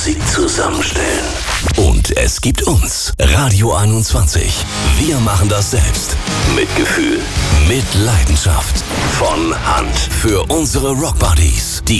Musik zusammenstellen. Und es gibt uns, Radio 21. Wir machen das selbst. Mit Gefühl, mit Leidenschaft. Von Hand. Für unsere Rockbuddies. Die